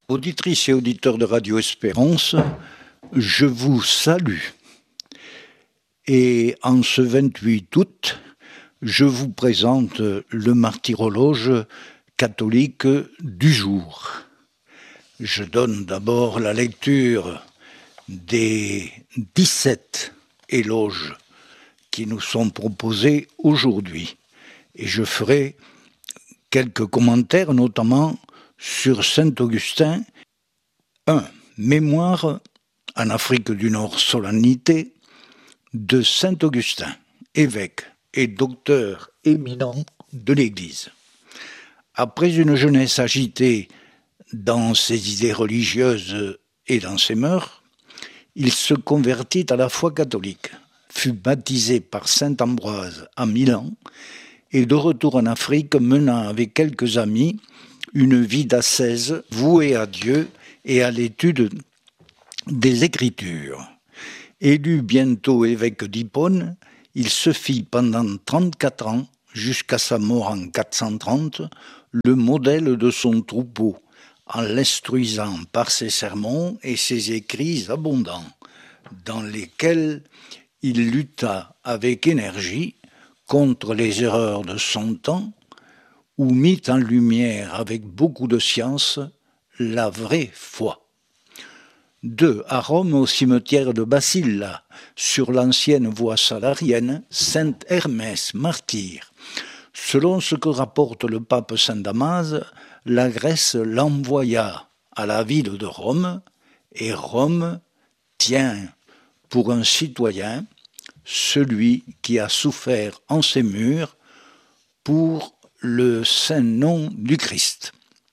Auditrices et auditeurs de Radio Espérance, je vous salue. Et en ce 28 août, je vous présente le martyrologe catholique du jour. Je donne d'abord la lecture des 17 éloges qui nous sont proposés aujourd'hui. Et je ferai quelques commentaires, notamment sur Saint-Augustin. 1. Mémoire en Afrique du Nord, solennité de Saint-Augustin, évêque et docteur éminent de l'Église. Après une jeunesse agitée dans ses idées religieuses et dans ses mœurs, il se convertit à la foi catholique, fut baptisé par saint Ambroise à Milan et de retour en Afrique mena avec quelques amis une vie d'ascèse vouée à Dieu et à l'étude des Écritures. Élu bientôt évêque d'Hippone, il se fit pendant 34 ans, jusqu'à sa mort en 430, le modèle de son troupeau, en l'instruisant par ses sermons et ses écrits abondants, dans lesquels il lutta avec énergie contre les erreurs de son temps, ou mit en lumière avec beaucoup de science la vraie foi. 2. À Rome, au cimetière de Bacilla, sur l'ancienne voie salarienne, saint Hermès, martyr. Selon ce que rapporte le pape saint Damas, la Grèce l'envoya à la ville de Rome, et Rome tient pour un citoyen celui qui a souffert en ses murs pour le saint nom du Christ.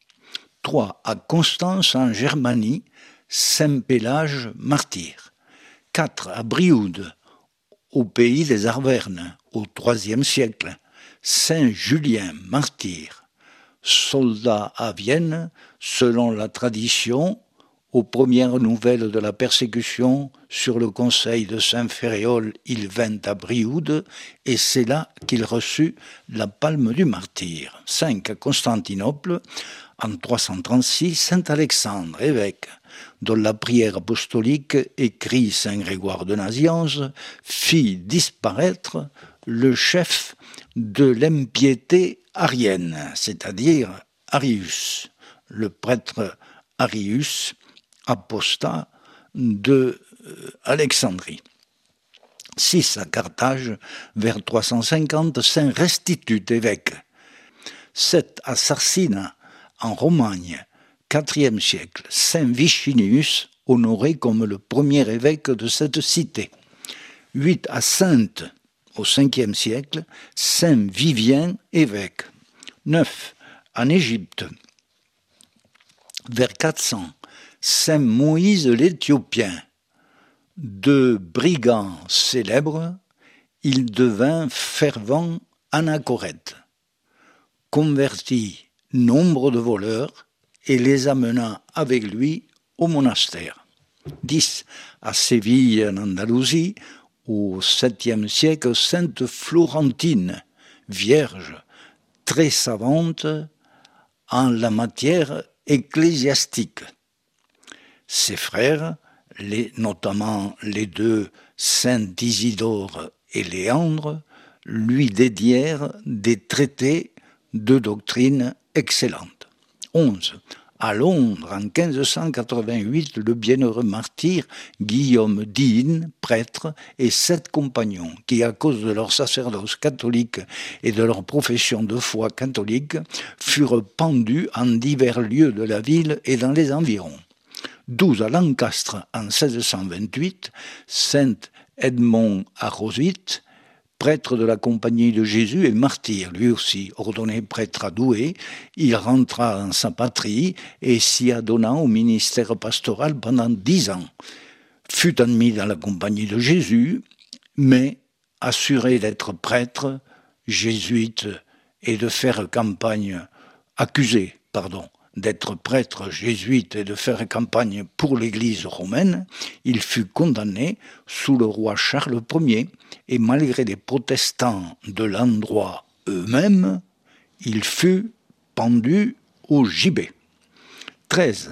3. À Constance en Germanie, saint Pélage, martyr. 4. À Brioude, au pays des Arvernes, au IIIe siècle, saint Julien, martyr. Soldat à Vienne, selon la tradition, aux premières nouvelles de la persécution, sur le conseil de saint Féréol, il vint à Brioude, et c'est là qu'il reçut la palme du martyr. 5. À Constantinople, en 336, saint Alexandre, évêque, dont la prière apostolique, écrit saint Grégoire de Nazianze, fit disparaître le chef de l'impiété arienne, c'est-à-dire Arius, le prêtre Arius, apostat de Alexandrie. 6. À Carthage, vers 350, saint Restitut, évêque. 7. À Sarsina, en Romagne, IVe siècle, saint Vicinius, honoré comme le premier évêque de cette cité. 8. À Saintes, au Ve siècle, saint Vivien, évêque. 9. En Égypte, vers 400, saint Moïse l'Éthiopien. De brigand célèbre, il devint fervent anachorète, convertit nombre de voleurs et les amena avec lui au monastère. 10. À Séville, en Andalousie, au VIIe siècle, sainte Florentine, vierge, très savante en la matière ecclésiastique. Ses frères, notamment les deux saints Isidore et Léandre, lui dédièrent des traités de doctrine excellente. 11. À Londres, en 1588, le bienheureux martyr Guillaume d'Inn, prêtre, et 7 compagnons qui, à cause de leur sacerdoce catholique et de leur profession de foi catholique, furent pendus en divers lieux de la ville et dans les environs. 12. À Lancastre, en 1628, saint Edmond Arrosite, prêtre de la Compagnie de Jésus et martyr, lui aussi, ordonné prêtre à Douai, il rentra dans sa patrie et s'y adonna au ministère pastoral pendant 10 ans. Fut admis dans la Compagnie de Jésus, mais assuré d'être prêtre, jésuite et de faire campagne, d'être prêtre jésuite et de faire campagne pour l'Église romaine, il fut condamné sous le roi Charles Ier et malgré les protestants de l'endroit eux-mêmes, il fut pendu au gibet. 13.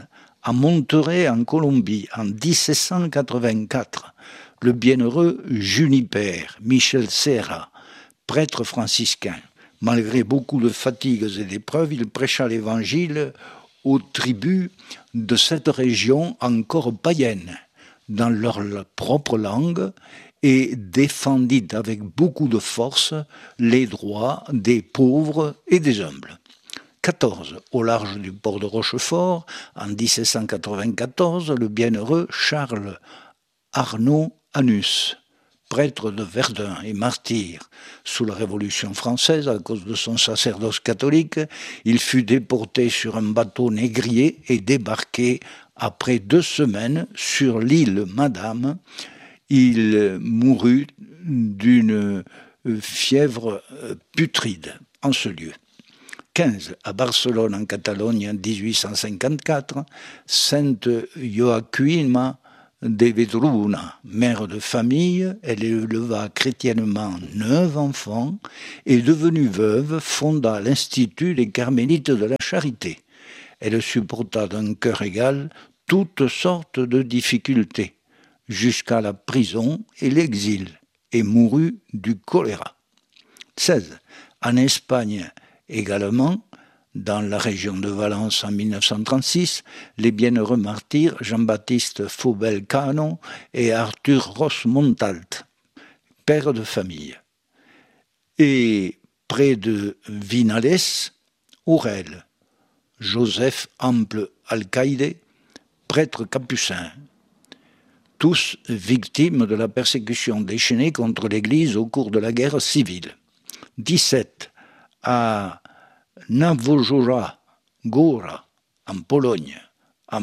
À Monterrey, en Colombie, en 1784, le bienheureux Juniper, Michel Serra, prêtre franciscain. Malgré beaucoup de fatigues et d'épreuves, il prêcha l'évangile aux tribus de cette région encore païenne, dans leur propre langue, et défendit avec beaucoup de force les droits des pauvres et des humbles. 14. Au large du port de Rochefort, en 1794, le bienheureux Charles Arnaud Anus, prêtre de Verdun et martyr sous la Révolution française à cause de son sacerdoce catholique, il fut déporté sur un bateau négrier et débarqué après 2 semaines sur l'île Madame. Il mourut d'une fièvre putride en ce lieu. 15. À Barcelone, en Catalogne, en 1854, Sainte Joaquima de Vedruna, mère de famille, elle éleva chrétiennement 9 enfants et, devenue veuve, fonda l'Institut des Carmélites de la Charité. Elle supporta d'un cœur égal toutes sortes de difficultés, jusqu'à la prison et l'exil, et mourut du choléra. 16. En Espagne également, dans la région de Valence en 1936, les bienheureux martyrs Jean-Baptiste Faubel Cano et Arthur Ros Montalt, père de famille. Et près de Vinales, Aurel, Joseph Ample Alcaide, prêtre capucin, tous victimes de la persécution déchaînée contre l'Église au cours de la guerre civile. 17. À Nawojora Góra, en Pologne, en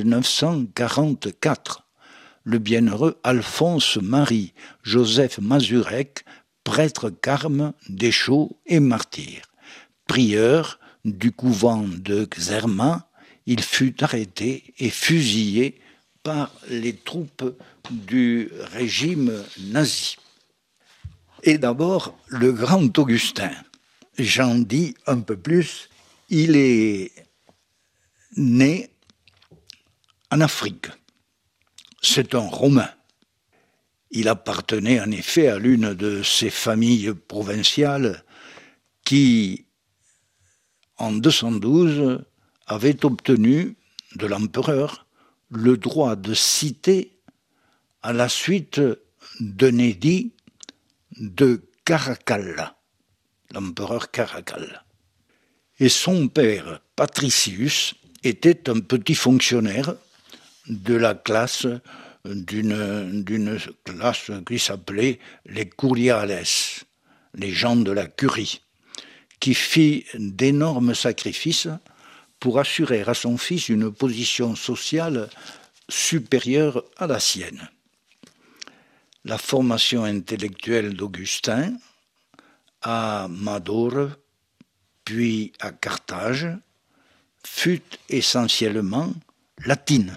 1944, le bienheureux Alphonse-Marie Joseph Mazurek, prêtre carme, déchot et martyr. Prieur du couvent de Xerma, il fut arrêté et fusillé par les troupes du régime nazi. Et d'abord, le grand Augustin. J'en dis un peu plus. Il est né en Afrique. C'est un Romain. Il appartenait en effet à l'une de ces familles provinciales qui, en 212, avait obtenu de l'empereur le droit de citer à la suite d'un édit de Caracalla, l'empereur Caracal. Et son père, Patricius, était un petit fonctionnaire de la classe, d'une classe qui s'appelait les curiales, les gens de la curie, qui fit d'énormes sacrifices pour assurer à son fils une position sociale supérieure à la sienne. La formation intellectuelle d'Augustin à Madore, puis à Carthage, fut essentiellement latine.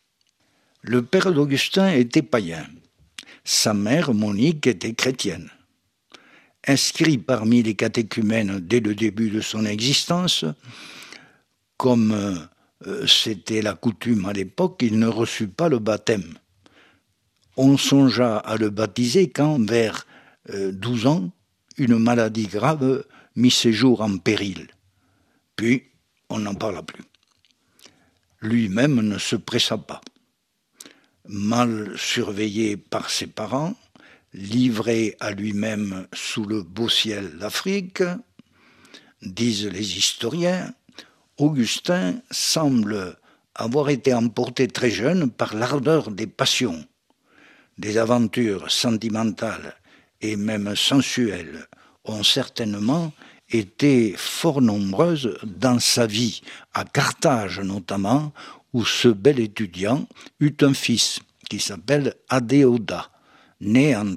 Le père d'Augustin était païen. Sa mère, Monique, était chrétienne. Inscrit parmi les catéchumènes dès le début de son existence, comme c'était la coutume à l'époque, il ne reçut pas le baptême. On songea à le baptiser quand, vers 12 ans, une maladie grave mit ses jours en péril. Puis, on n'en parla plus. Lui-même ne se pressa pas. Mal surveillé par ses parents, livré à lui-même sous le beau ciel d'Afrique, disent les historiens, Augustin semble avoir été emporté très jeune par l'ardeur des passions. Des aventures sentimentales et même sensuelles ont certainement été fort nombreuses dans sa vie, à Carthage notamment, où ce bel étudiant eut un fils qui s'appelle Adéoda, né en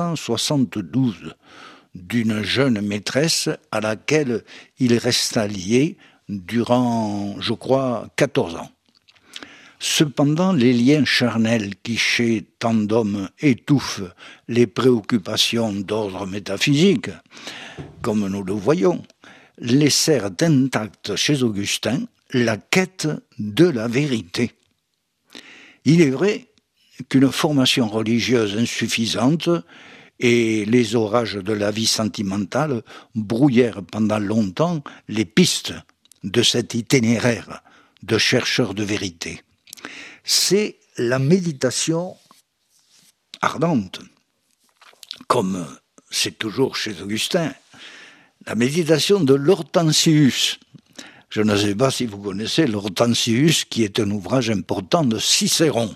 372, d'une jeune maîtresse à laquelle il resta lié durant, je crois, 14 ans. Cependant, les liens charnels qui, chez tant d'hommes, étouffent les préoccupations d'ordre métaphysique, comme nous le voyons, laissèrent intacts chez Augustin la quête de la vérité. Il est vrai qu'une formation religieuse insuffisante et les orages de la vie sentimentale brouillèrent pendant longtemps les pistes de cet itinéraire de chercheur de vérité. C'est la méditation ardente, comme c'est toujours chez Augustin, la méditation de l'Hortensius. Je ne sais pas si vous connaissez l'Hortensius, qui est un ouvrage important de Cicéron,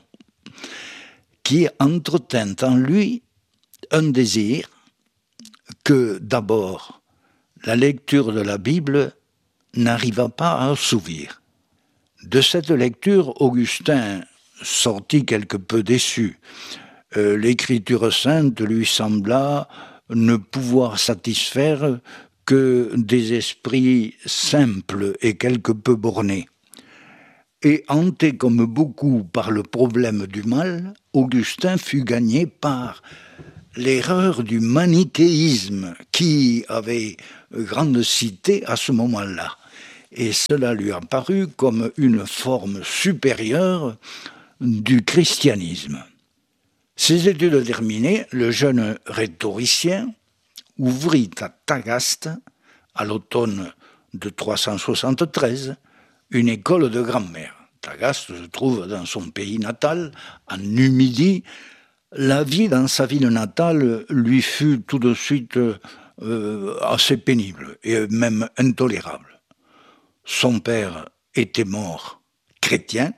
qui entretint en lui un désir que d'abord la lecture de la Bible n'arriva pas à assouvir. De cette lecture, Augustin sortit quelque peu déçu. L'écriture sainte lui sembla ne pouvoir satisfaire que des esprits simples et quelque peu bornés. Et hanté comme beaucoup par le problème du mal, Augustin fut gagné par l'erreur du manichéisme qui avait grande cité à ce moment-là. Et cela lui apparut comme une forme supérieure du christianisme. Ses études terminées, le jeune rhétoricien ouvrit à Tagaste, à l'automne de 373, une école de grammaire. Tagaste se trouve dans son pays natal, en Numidie. La vie dans sa ville natale lui fut tout de suite assez pénible et même intolérable. Son père était mort chrétien,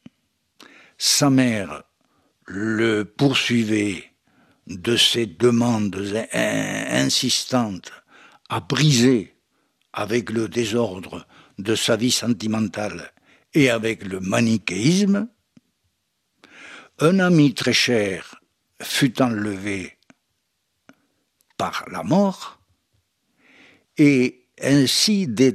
sa mère le poursuivait de ses demandes insistantes à briser avec le désordre de sa vie sentimentale et avec le manichéisme. Un ami très cher fut enlevé par la mort, et ainsi dès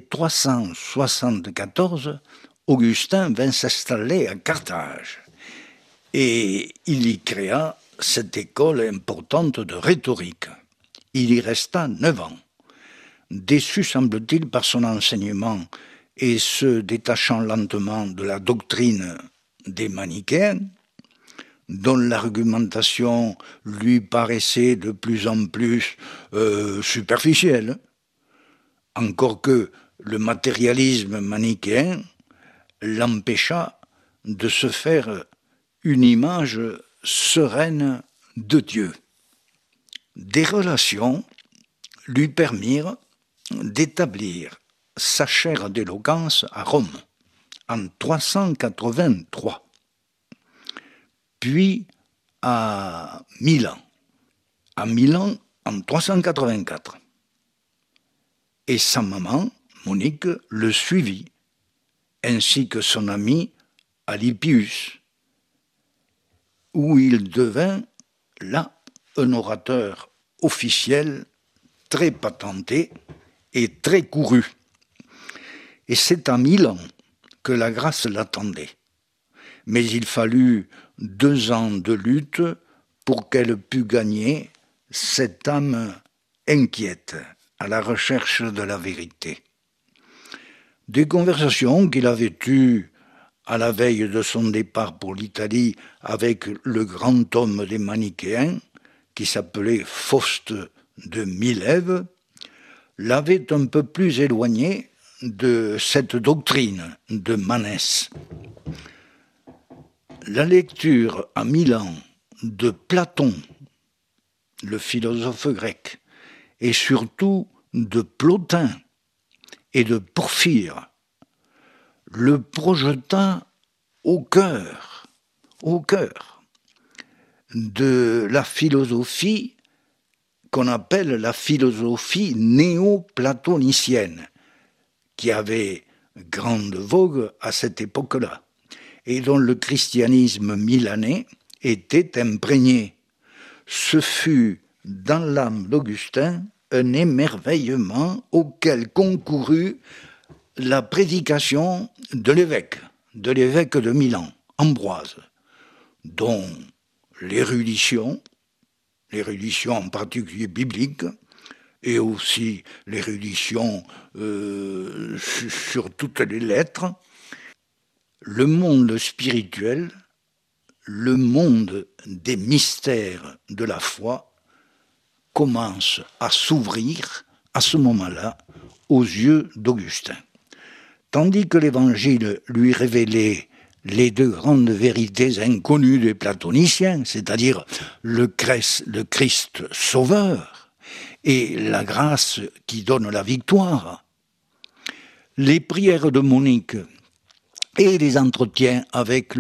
374, Augustin vint s'installer à Carthage, et il y créa cette école importante de rhétorique. Il y resta 9 ans. Déçu, semble-t-il, par son enseignement et se détachant lentement de la doctrine des manichéens, dont l'argumentation lui paraissait de plus en plus superficielle, encore que le matérialisme manichéen l'empêcha de se faire une image sereine de Dieu. Des relations lui permirent d'établir sa chaire d'éloquence à Rome en 383, puis à Milan en 384. Et sa maman, Monique, le suivit, ainsi que son ami Alypius, où il devint là un orateur officiel très patenté et très couru. Et c'est à Milan que la grâce l'attendait. Mais il fallut 2 ans de lutte pour qu'elle pût gagner cette âme inquiète à la recherche de la vérité. Des conversations qu'il avait eues à la veille de son départ pour l'Italie avec le grand homme des manichéens, qui s'appelait Faust de Milève, l'avaient un peu plus éloigné de cette doctrine de Manès. La lecture à Milan de Platon, le philosophe grec, et surtout de Plotin et de Porphyre, le projeta au cœur de la philosophie qu'on appelle la philosophie néo-platonicienne, qui avait grande vogue à cette époque-là, et dont le christianisme milanais était imprégné. Ce fut, dans l'âme d'Augustin, un émerveillement auquel concourut la prédication de l'évêque de Milan, Ambroise, dont l'érudition en particulier biblique, et aussi l'érudition sur toutes les lettres, le monde spirituel, le monde des mystères de la foi commence à s'ouvrir à ce moment-là aux yeux d'Augustin. Tandis que l'Évangile lui révélait les deux grandes vérités inconnues des platoniciens, c'est-à-dire le Christ sauveur et la grâce qui donne la victoire, les prières de Monique et les entretiens avec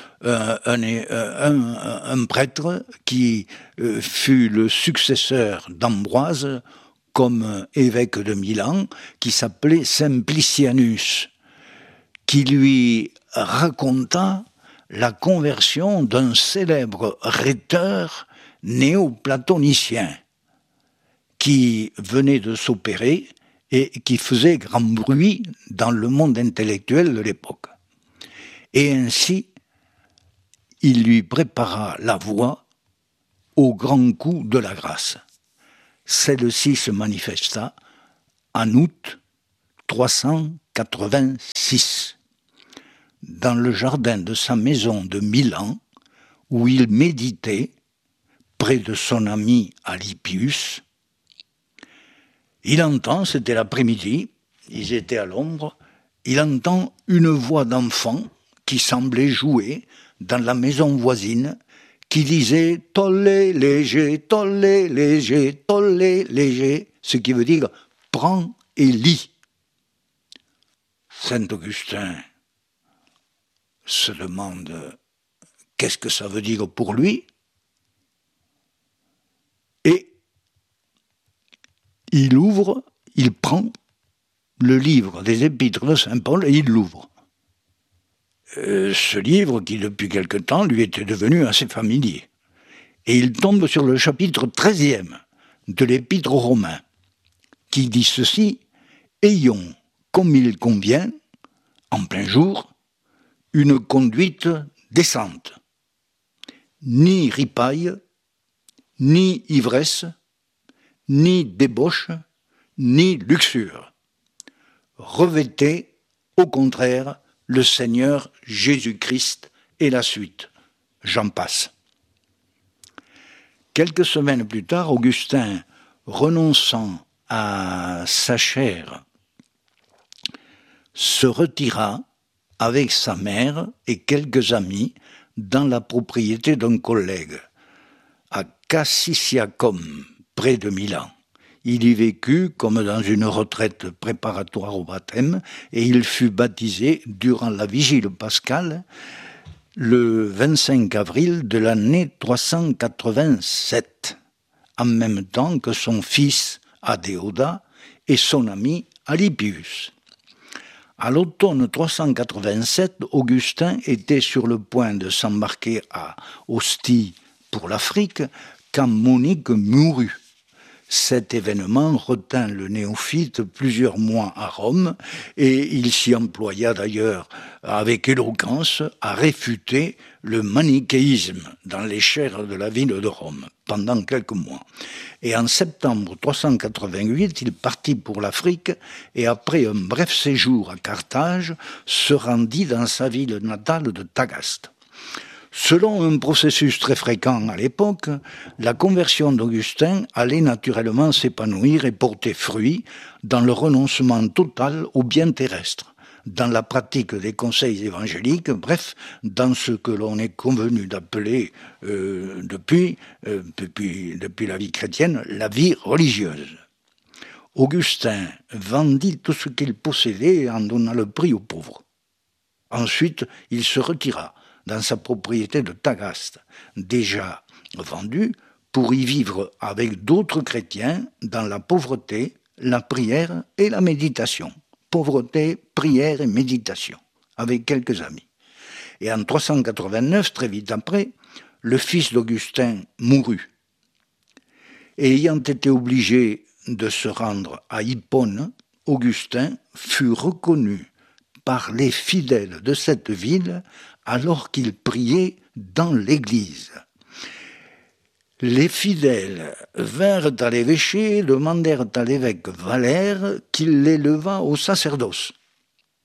un prêtre qui fut le successeur d'Ambroise comme évêque de Milan, qui s'appelait Simplicianus, qui lui raconta la conversion d'un célèbre rhéteur néo-platonicien qui venait de s'opérer et qui faisait grand bruit dans le monde intellectuel de l'époque. Et ainsi, il lui prépara la voie au grand coup de la grâce. Celle-ci se manifesta en août 386, dans le jardin de sa maison de Milan, où il méditait près de son ami Alypius. Il entend, c'était l'après-midi, ils étaient à l'ombre, il entend une voix d'enfant qui semblait jouer dans la maison voisine, qui disait « tollé léger, tollé léger, tollé léger », ce qui veut dire « prends et lis ». Saint Augustin se demande qu'est-ce que ça veut dire pour lui, et il ouvre, il prend le livre des Épîtres de Saint Paul et il l'ouvre. Ce livre qui depuis quelque temps lui était devenu assez familier. Et il tombe sur le chapitre 13e de l'Épître aux Romains, qui dit ceci: « Ayons, comme il convient, en plein jour, une conduite décente, ni ripaille, ni ivresse, ni débauche, ni luxure. Revêtez, au contraire, le Seigneur Jésus-Christ et la suite. » J'en passe. Quelques semaines plus tard, Augustin, renonçant à sa chaire, se retira avec sa mère et quelques amis dans la propriété d'un collègue, à Cassisiacum, près de Milan. Il y vécut comme dans une retraite préparatoire au baptême et il fut baptisé durant la vigile pascale le 25 avril de l'année 387, en même temps que son fils Adéodat et son ami Alypius. À l'automne 387, Augustin était sur le point de s'embarquer à Ostie pour l'Afrique quand Monique mourut. Cet événement retint le néophyte plusieurs mois à Rome et il s'y employa d'ailleurs avec éloquence à réfuter le manichéisme dans les chaires de la ville de Rome pendant quelques mois. Et en septembre 388, il partit pour l'Afrique et après un bref séjour à Carthage, se rendit dans sa ville natale de Tagaste. Selon un processus très fréquent à l'époque, la conversion d'Augustin allait naturellement s'épanouir et porter fruit dans le renoncement total aux biens terrestres, dans la pratique des conseils évangéliques, bref, dans ce que l'on est convenu d'appeler depuis la vie chrétienne, la vie religieuse. Augustin vendit tout ce qu'il possédait et en donna le prix aux pauvres. Ensuite, il se retira dans sa propriété de Tagaste, déjà vendue, pour y vivre avec d'autres chrétiens dans la pauvreté, la prière et la méditation. Pauvreté, prière et méditation, avec quelques amis. Et en 389, très vite après, le fils d'Augustin mourut. Et ayant été obligé de se rendre à Hippone, Augustin fut reconnu par les fidèles de cette ville alors qu'il priait dans l'église. Les fidèles vinrent à l'évêché et demandèrent à l'évêque Valère qu'il l'élevât au sacerdoce.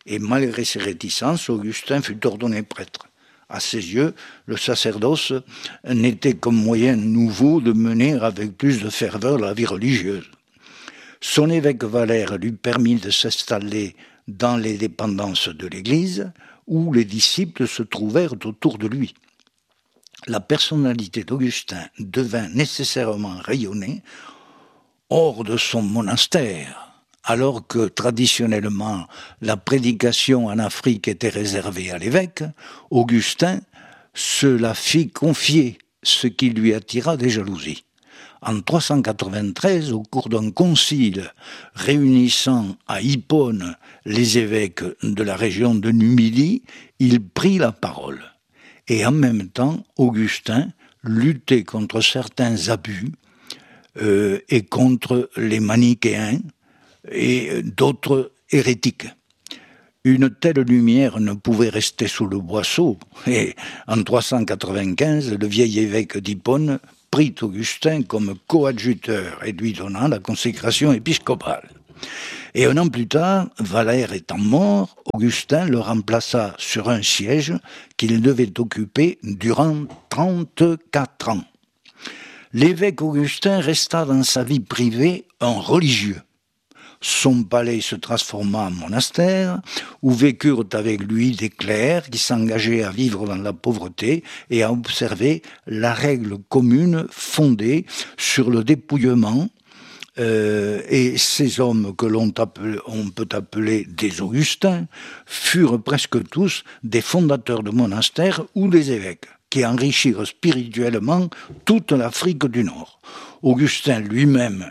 Et malgré ses réticences, Augustin fut ordonné prêtre. À ses yeux, le sacerdoce n'était qu'un moyen nouveau de mener avec plus de ferveur la vie religieuse. Son évêque Valère lui permit de s'installer dans les dépendances de l'Église, où les disciples se trouvèrent autour de lui. La personnalité d'Augustin devint nécessairement rayonnée hors de son monastère, alors que traditionnellement la prédication en Afrique était réservée à l'évêque. Augustin se la fit confier, ce qui lui attira des jalousies. En 393, au cours d'un concile réunissant à Hippone les évêques de la région de Numidie, il prit la parole. Et en même temps, Augustin luttait contre certains abus et contre les manichéens et d'autres hérétiques. Une telle lumière ne pouvait rester sous le boisseau, et en 395, le vieil évêque d'Hippone prit Augustin comme coadjuteur et lui donna la consécration épiscopale. Et un an plus tard, Valère étant mort, Augustin le remplaça sur un siège qu'il devait occuper durant 34 ans. L'évêque Augustin resta dans sa vie privée un religieux. Son palais se transforma en monastère, où vécurent avec lui des clercs qui s'engageaient à vivre dans la pauvreté et à observer la règle commune fondée sur le dépouillement. Et ces hommes que on peut appeler des Augustins furent presque tous des fondateurs de monastères ou des évêques, qui enrichirent spirituellement toute l'Afrique du Nord. Augustin lui-même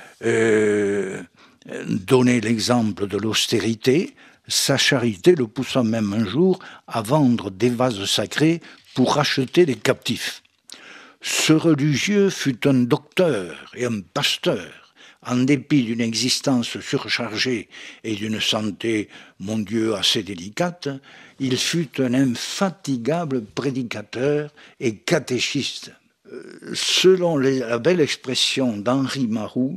donnait l'exemple de l'austérité, sa charité le poussa même un jour à vendre des vases sacrés pour racheter les captifs. Ce religieux fut un docteur et un pasteur. En dépit d'une existence surchargée et d'une santé, mon Dieu, assez délicate, il fut un infatigable prédicateur et catéchiste. Selon la belle expression d'Henri Maroux,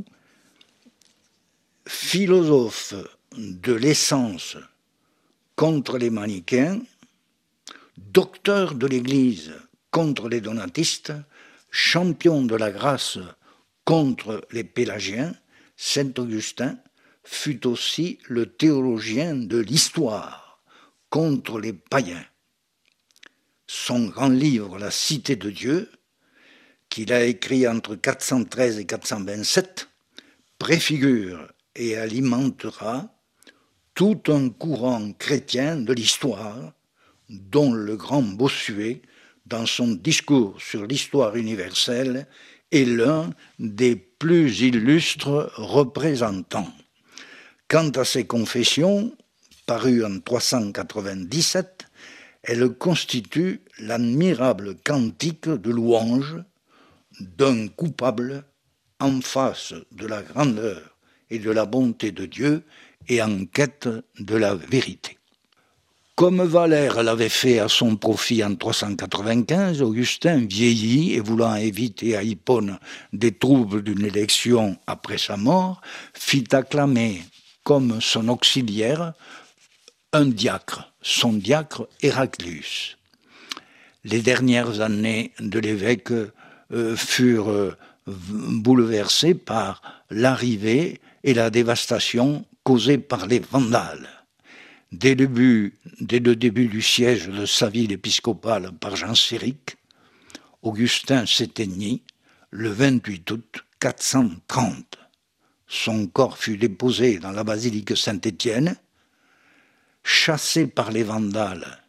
philosophe de l'essence contre les manichéens, docteur de l'Église contre les donatistes, champion de la grâce contre les pélagiens, saint Augustin fut aussi le théologien de l'histoire contre les païens. Son grand livre, La Cité de Dieu, qu'il a écrit entre 413 et 427, préfigure et alimentera tout un courant chrétien de l'histoire, dont le grand Bossuet, dans son discours sur l'histoire universelle, est l'un des plus illustres représentants. Quant à ses confessions, parues en 397, elles constituent l'admirable cantique de louange d'un coupable en face de la grandeur et de la bonté de Dieu et en quête de la vérité. Comme Valère l'avait fait à son profit en 395, Augustin vieillit et voulant éviter à Hippone des troubles d'une élection après sa mort, fit acclamer comme son auxiliaire un diacre, son diacre Héraclius. Les dernières années de l'évêque furent bouleversées par l'arrivée et la dévastation causées par les Vandales. Dès le début du siège de sa ville épiscopale par Jean Séric, Augustin s'éteignit le 28 août 430. Son corps fut déposé dans la basilique Saint-Étienne. Chassé par les Vandales,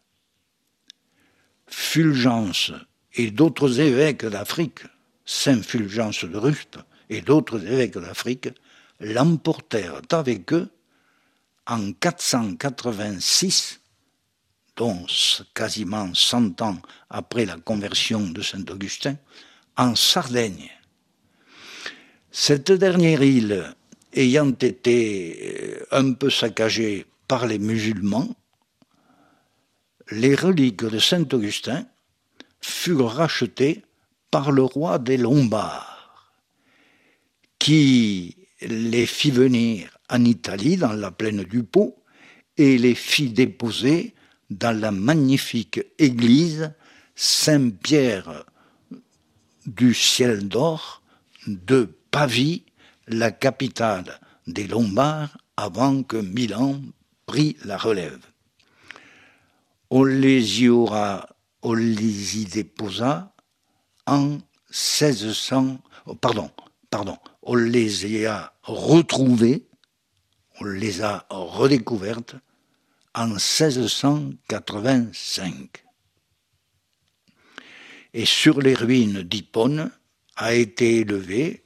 Fulgence et d'autres évêques d'Afrique, Saint Fulgence de Ruspe et d'autres évêques d'Afrique, l'emportèrent avec eux en 486, donc quasiment 100 ans après la conversion de saint Augustin, en Sardaigne. Cette dernière île ayant été un peu saccagée par les musulmans, les reliques de saint Augustin furent rachetées par le roi des Lombards, qui les fit venir en Italie, dans la plaine du Pô, et les fit déposer dans la magnifique église Saint-Pierre du Ciel d'Or de Pavie, la capitale des Lombards, avant que Milan prît la relève. On les y déposa en 1600, on les y a retrouvées, on les a redécouvertes en 1685. Et sur les ruines d'Hippone a été élevée,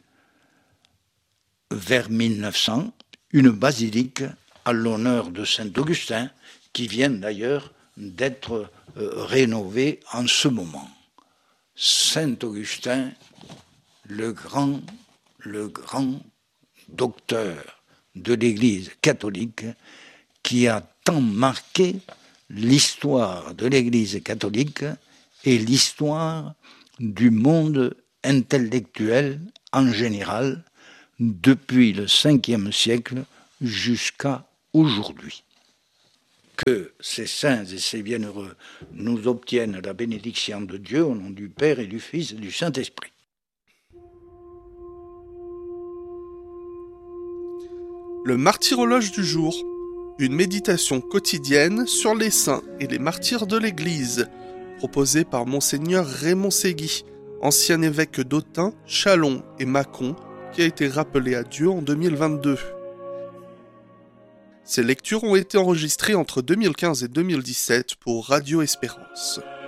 vers 1900, une basilique à l'honneur de Saint-Augustin, qui vient d'ailleurs d'être rénovée en ce moment. Saint-Augustin, le grand docteur de l'Église catholique, qui a tant marqué l'histoire de l'Église catholique et l'histoire du monde intellectuel en général, depuis le 5e siècle jusqu'à aujourd'hui. Que ces saints et ces bienheureux nous obtiennent la bénédiction de Dieu au nom du Père et du Fils et du Saint-Esprit. Le martyrologe du jour, une méditation quotidienne sur les saints et les martyrs de l'Église, proposée par Monseigneur Raymond Ségui, ancien évêque d'Autun, Châlons et Mâcon, qui a été rappelé à Dieu en 2022. Ces lectures ont été enregistrées entre 2015 et 2017 pour Radio Espérance.